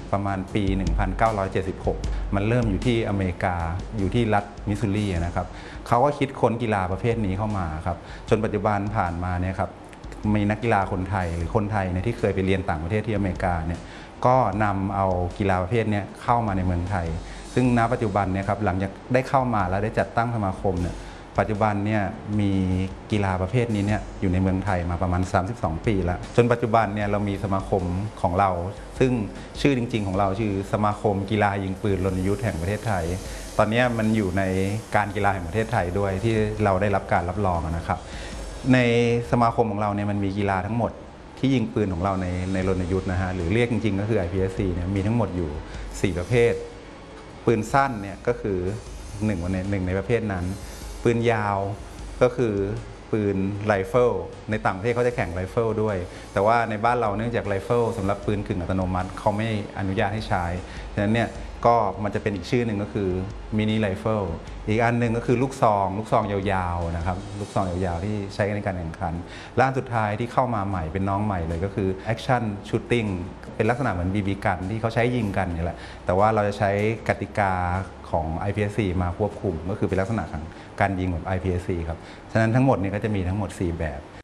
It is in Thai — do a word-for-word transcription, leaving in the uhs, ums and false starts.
ประมาณปี หนึ่งพันเก้าร้อยเจ็ดสิบหก มันเริ่มอยู่ที่อเมริกาอยู่ที่รัฐมิสซูรีนะครับเขาก็คิดค้นกีฬาประเภทนี้เข้ามาครับจนปัจจุบันผ่านมาเนี่ยครับมีนักกีฬาคนไทยหรือคนไทยเนี่ยที่เคยไปเรียนต่างประเทศที่อเมริกาเนี่ยก็นำเอากีฬาประเภทนี้เข้ามาในเมืองไทยซึ่งณปัจจุบันเนี่ยครับหลังจากได้เข้ามาแล้วได้จัดตั้งสมาคมเนี่ยปัจจุบันเนี่ยมีกีฬาประเภทนี้เนี่ยอยู่ในเมืองไทยมาประมาณสามสิบสองปีแล้วจนปัจจุบันเนี่ยเรามีสมาคมของเราซึ่งชื่อจริงๆของเราชื่อสมาคมกีฬายิงปืนรณยุทธ์แห่งประเทศไทยตอนนี้มันอยู่ในการกีฬาแห่งประเทศไทยด้วยที่เราได้รับการรับรองนะครับในสมาคมของเราเนี่ยมันมีกีฬาทั้งหมดที่ยิงปืนของเราในในรณยุทธ์นะฮะหรือเรียกจริงๆก็คือ ไอ พี เอส ซี เนี่ยมีทั้งหมดอยู่สี่ประเภทปืนสั้นเนี่ยก็คือหนึ่งในหนึ่งในประเภทนั้นปืนยาวก็คือปืนไรเฟิลในต่างประเทศเขาจะแข่งไรเฟิลด้วยแต่ว่าในบ้านเราเนื่องจากไรเฟิลสำหรับปืนกึ่งอัตโนมัติเขาไม่อนุญาตให้ใช้ฉะนั้นเนี่ยก็มันจะเป็นอีกชื่อหนึ่งก็คือมินิไรเฟิลอีกอันหนึ่งก็คือลูกซองลูกซองยาวๆนะครับลูกซองยาวๆที่ใช้ในการแข่งขันและอันสุดท้ายที่เข้ามาใหม่เป็นน้องใหม่เลยก็คือแอคชั่นชูตติ้งเป็นลักษณะเหมือนบีบีกันที่เขาใช้ยิงกันนี่แหละแต่ว่าเราจะใช้กติกาของ ไอ พี เอส ซี มาควบคุมก็คือเป็นลักษณะของการยิงแบบ ไอ พี เอส ซี ครับฉะนั้นทั้งหมดนี้ก็จะมีทั้งหมดสี่แบบ